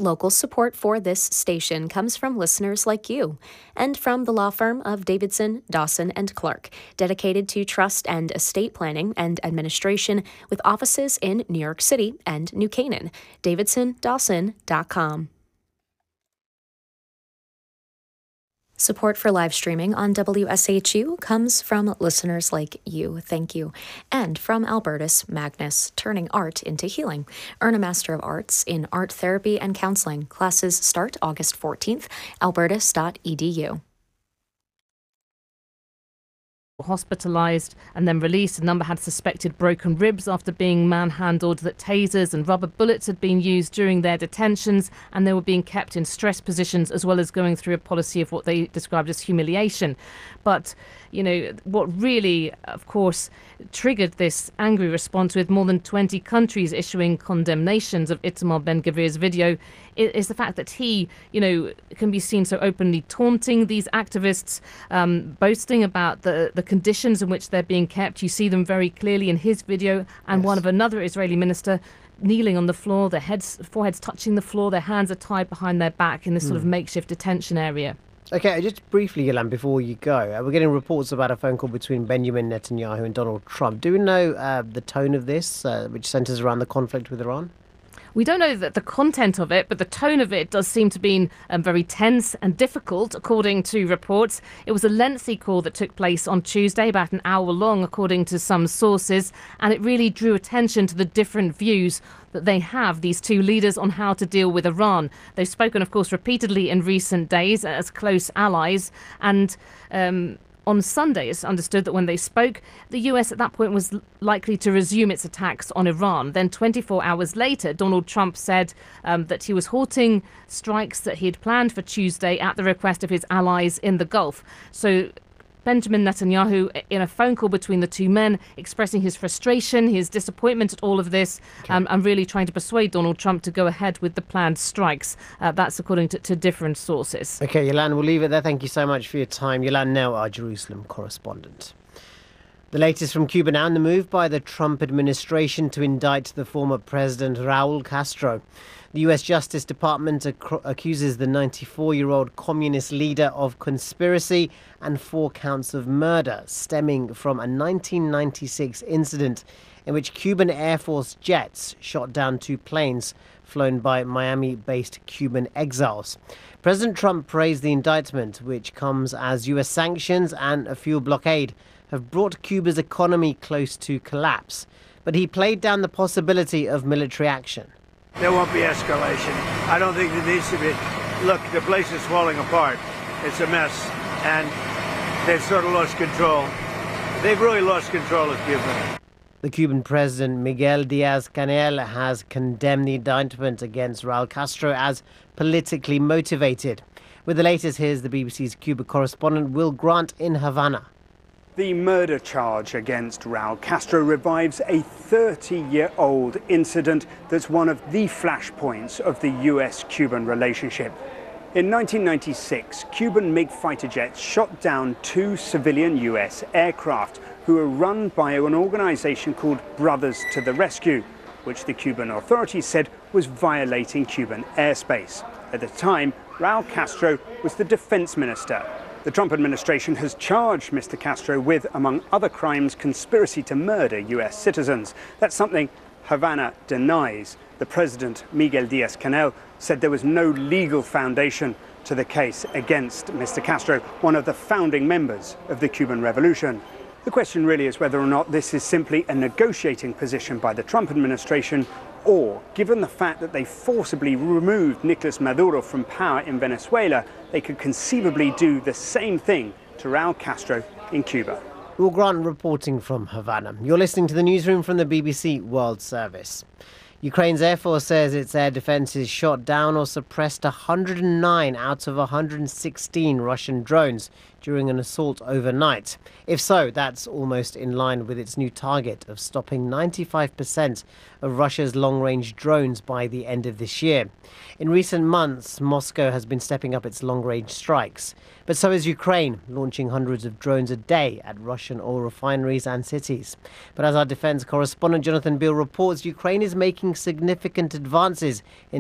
Local support for this station comes from listeners like you and from the law firm of Davidson, Dawson & Clark, dedicated to trust and estate planning and administration with offices in New York City and New Canaan. DavidsonDawson.com. Support for live streaming on WSHU comes from listeners like you. Thank you. And from Albertus Magnus, turning art into healing. Earn a Master of Arts in Art Therapy and Counseling. Classes start August 14th. albertus.edu. Hospitalized and then released. A number had suspected broken ribs after being manhandled, that tasers and rubber bullets had been used during their detentions, and they were being kept in stress positions, as well as going through a policy of what they described as humiliation. But, you know, what really, of course, triggered this angry response, with more than 20 countries issuing condemnations of Itamar Ben-Gvir's video, is the fact that he, you know, can be seen so openly taunting these activists, boasting about the conditions in which they're being kept. You see them very clearly in his video, and one of another Israeli minister kneeling on the floor, their foreheads touching the floor, their hands are tied behind their back in this sort of makeshift detention area. Okay, just briefly, Yolande, before you go, we're getting reports about a phone call between Benjamin Netanyahu and Donald Trump. Do we know the tone of this, which centres around the conflict with Iran? We don't know the content of it, but the tone of it does seem to be very tense and difficult, according to reports. It was a lengthy call that took place on Tuesday, about an hour long, according to some sources, and it really drew attention to the different views that they have, these two leaders, on how to deal with Iran. They've spoken, of course, repeatedly in recent days as close allies, and on Sunday, it's understood that when they spoke, the US at that point was likely to resume its attacks on Iran. Then 24 hours later, Donald Trump said that he was halting strikes that he had planned for Tuesday at the request of his allies in the Gulf. So Benjamin Netanyahu, in a phone call between the two men, expressing his frustration, his disappointment at all of this, and really trying to persuade Donald Trump to go ahead with the planned strikes. That's according to different sources. Okay, Yolande, we'll leave it there. Thank you so much for your time. Yolande Knell, our Jerusalem correspondent. The latest from Cuba now, and the move by the Trump administration to indict the former president Raul Castro. The US Justice Department accuses the 94-year-old communist leader of conspiracy and 4 counts of murder, stemming from a 1996 incident in which Cuban Air Force jets shot down 2 planes flown by Miami-based Cuban exiles. President Trump praised the indictment, which comes as US sanctions and a fuel blockade have brought Cuba's economy close to collapse. But he played down the possibility of military action. There won't be escalation. I don't think there needs to be. Look, the place is falling apart. It's a mess. And they've sort of lost control. They've really lost control of Cuba. The Cuban president, Miguel Diaz-Canel, has condemned the indictment against Raul Castro as politically motivated. With the latest, here's the BBC's Cuba correspondent, Will Grant in Havana. The murder charge against Raul Castro revives a 30-year-old incident that's one of the flashpoints of the US-Cuban relationship. In 1996, Cuban MiG fighter jets shot down 2 civilian US aircraft who were run by an organization called Brothers to the Rescue, which the Cuban authorities said was violating Cuban airspace. At the time, Raul Castro was the defense minister. The Trump administration has charged Mr. Castro with, among other crimes, conspiracy to murder US citizens. That's something Havana denies. The president, Miguel Diaz-Canel, said there was no legal foundation to the case against Mr. Castro, one of the founding members of the Cuban Revolution. The question really is whether or not this is simply a negotiating position by the Trump administration, or, given the fact that they forcibly removed Nicolas Maduro from power in Venezuela, they could conceivably do the same thing to Raul Castro in Cuba. Will Grant reporting from Havana. You're listening to the newsroom from the BBC World Service. Ukraine's Air Force says its air defences shot down or suppressed 109 out of 116 Russian drones during an assault overnight. If so, that's almost in line with its new target of stopping 95% of Russia's long-range drones by the end of this year. In recent months, Moscow has been stepping up its long-range strikes. But so is Ukraine, launching hundreds of drones a day at Russian oil refineries and cities. But as our defence correspondent Jonathan Beale reports, Ukraine is making significant advances in